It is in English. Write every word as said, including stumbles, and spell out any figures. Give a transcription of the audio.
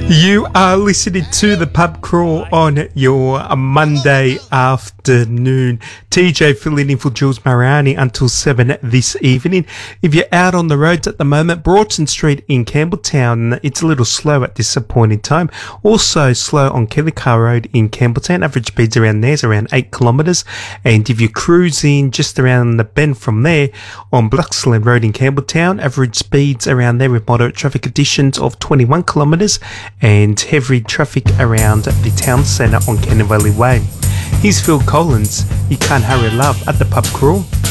You are listening to the Pub Crawl on your Monday afternoon. T J filling in for Jules Mariani until seven this evening. If you're out on the roads at the moment, Broughton Street in Campbelltown, it's a little slow at this point in time. Also slow on Kellycar Road in Campbelltown. Average speeds around there is around eight kilometres. And if you're cruising just around the bend from there on Blacksland Road in Campbelltown, average speeds around there with moderate traffic conditions of twenty-one kilometres. And heavy traffic around the town centre on Cannon Valley Way. Here's Phil Collins, You Can't Hurry Love at the Pub Crawl.